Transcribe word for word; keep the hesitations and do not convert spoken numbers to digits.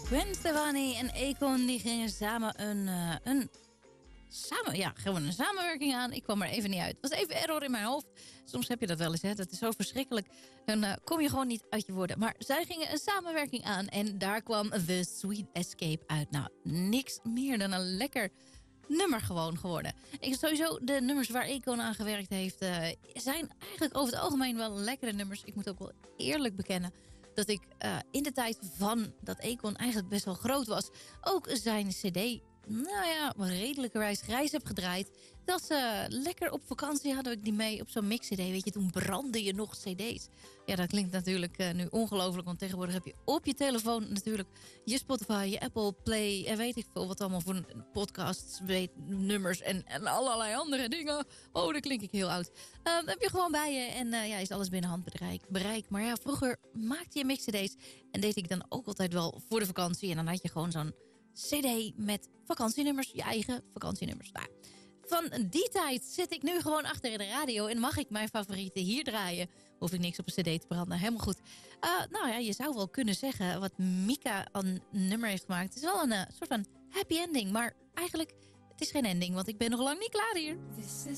Gwen Stefani en Akon die gingen samen een, uh, een, samen, ja, gewoon een samenwerking aan. Ik kwam er even niet uit. Het was even error in mijn hoofd. Soms heb je dat wel eens, hè. Dat is zo verschrikkelijk. Dan uh, kom je gewoon niet uit je woorden. Maar zij gingen een samenwerking aan. En daar kwam The Sweet Escape uit. Nou, niks meer dan een lekker nummer gewoon geworden. Ik, sowieso, de nummers waar Akon aan gewerkt heeft... Uh, zijn eigenlijk over het algemeen wel lekkere nummers. Ik moet ook wel eerlijk bekennen... dat ik uh, in de tijd van dat Akon eigenlijk best wel groot was... ook zijn cd, nou ja, redelijkerwijs grijs heb gedraaid. Dat ze uh, lekker op vakantie hadden ik die mee op zo'n mix-cd. Weet je, toen brandde je nog cd's. Ja, dat klinkt natuurlijk uh, nu ongelooflijk. Want tegenwoordig heb je op je telefoon natuurlijk... je Spotify, je Apple Play... en weet ik veel wat allemaal voor podcasts, weet, nummers... En, en allerlei andere dingen. Oh, dan klink ik heel oud. Uh, dan heb je gewoon bij je en uh, ja, is alles binnen handbereik. Bereik. Maar ja, vroeger maakte je mix-cd's... en deed ik dan ook altijd wel voor de vakantie... en dan had je gewoon zo'n cd met vakantienummers. Je eigen vakantienummers. Nou, van die tijd zit ik nu gewoon achter in de radio... en mag ik mijn favorieten hier draaien. Hoef ik niks op een cd te branden. Helemaal goed. Uh, nou ja, je zou wel kunnen zeggen... wat Mika een nummer heeft gemaakt. Het is wel een uh, soort van happy ending. Maar eigenlijk, het is geen ending. Want ik ben nog lang niet klaar hier. This is